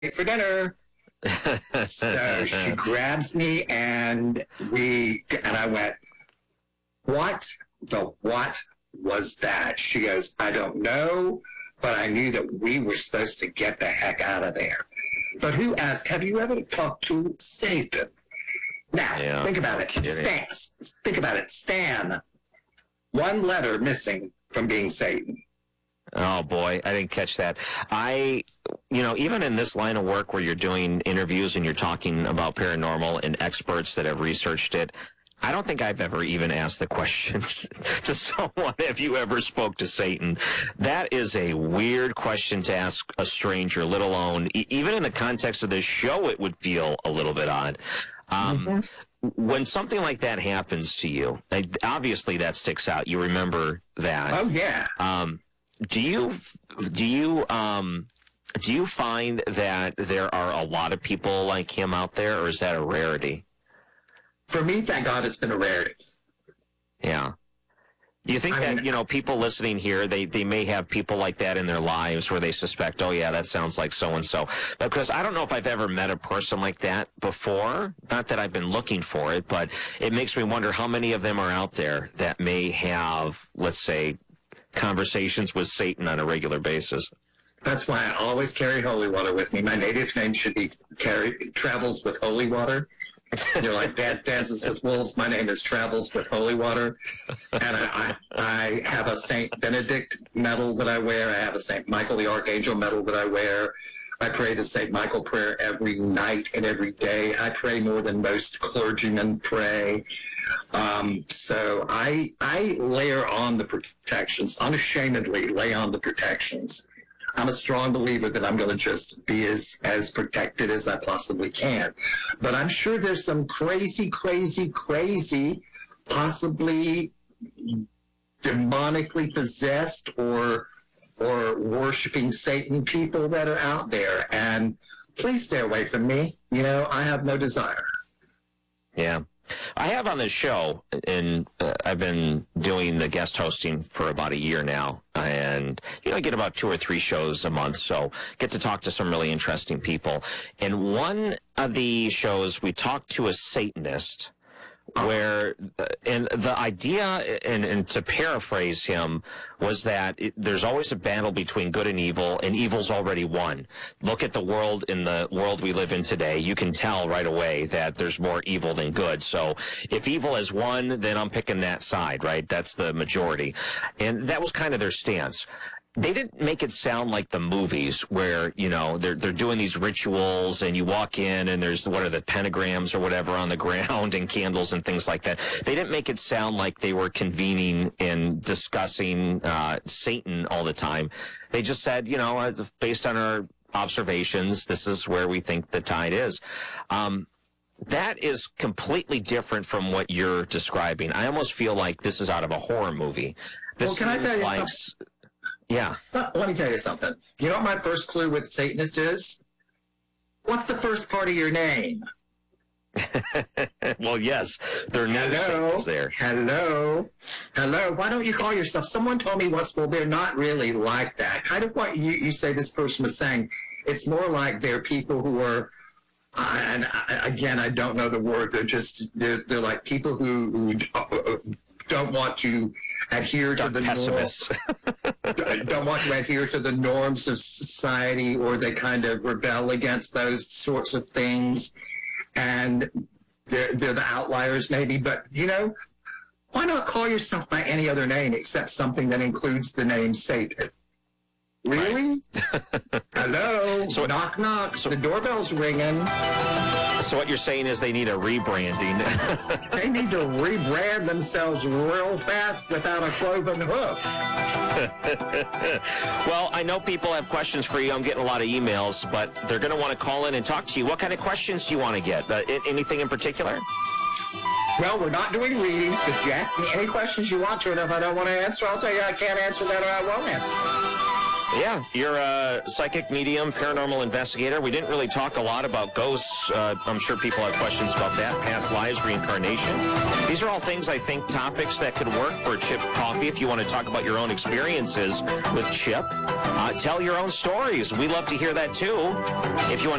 for dinner. So she grabs me and I went, what was that? She goes, I don't know, but I knew that we were supposed to get the heck out of there. But who asked, have you ever talked to Satan? Now, think about it. Think about it. Stan. One letter missing from being Satan. Oh, boy. I didn't catch that. Even in this line of work where you're doing interviews and you're talking about paranormal and experts that have researched it, I don't think I've ever even asked the question to someone, have you ever spoke to Satan? That is a weird question to ask a stranger, let alone, even in the context of this show, it would feel a little bit odd. When something like that happens to you, obviously that sticks out. You remember that. Oh, yeah. Do you find that there are a lot of people like him out there, or is that a rarity? For me, thank God it's been a rarity. Yeah. Do you think that, people listening here, they may have people like that in their lives where they suspect, oh, yeah, that sounds like so-and-so. Because I don't know if I've ever met a person like that before. Not that I've been looking for it, but it makes me wonder how many of them are out there that may have, let's say, conversations with Satan on a regular basis. That's why I always carry holy water with me. My native name should be Travels with Holy Water. You're like, Dad dances with wolves. My name is Travels with Holy Water. And I have a St. Benedict medal that I wear. I have a St. Michael the Archangel medal that I wear. I pray the St. Michael prayer every night and every day. I pray more than most clergymen pray. So I layer on the protections, unashamedly lay on the protections. I'm a strong believer that I'm going to just be as protected as I possibly can. But I'm sure there's some crazy, possibly demonically possessed or worshiping Satan people that are out there. And please stay away from me. I have no desire. Yeah. I have on this show, and I've been doing the guest hosting for about a year now, and I get about 2 or 3 shows a month, so get to talk to some really interesting people. And one of the shows, we talked to a Satanist, where, and the idea, and to paraphrase him, was that there's always a battle between good and evil's already won. Look at the world, in the world we live in today, you can tell right away that there's more evil than good. So if evil has won, then I'm picking that side, right? That's the majority. And that was kind of their stance. They didn't make it sound like the movies where, they're doing these rituals and you walk in and there's, what are the pentagrams or whatever on the ground and candles and things like that. They didn't make it sound like they were convening and discussing Satan all the time. They just said, based on our observations, this is where we think the tide is. That is completely different from what you're describing. I almost feel like this is out of a horror movie. Well, can I tell you something? Yeah. Let me tell you something. You know what my first clue with Satanist is? What's the first part of your name? Well, yes. There are no Satanists there. Hello. Why don't you call yourself? Someone told me once, well, they're not really like that. Kind of what you say this person was saying. It's more like they're people who are, and again, I don't know the word. They're like people who don't want to adhere to the pessimists. Don't want to adhere to the norms of society, or they kind of rebel against those sorts of things, and they're the outliers maybe. But why not call yourself by any other name except something that includes the name Satan? Really? Right. Hello? So, knock, knock. The doorbell's ringing. So what you're saying is they need a rebranding. They need to rebrand themselves real fast without a cloven hoof. Well, I know people have questions for you. I'm getting a lot of emails, but they're going to want to call in and talk to you. What kind of questions do you want to get? Anything in particular? Well, we're not doing readings, but you ask me any questions you want to, and if I don't want to answer, I'll tell you I can't answer that or I won't answer. Yeah, you're a psychic medium, paranormal investigator. We didn't really talk a lot about ghosts. I'm sure people have questions about that. Past lives, reincarnation. These are all things, I think, topics that could work for Chip Coffee. If you want to talk about your own experiences with Chip, tell your own stories. We love to hear that, too. If you want to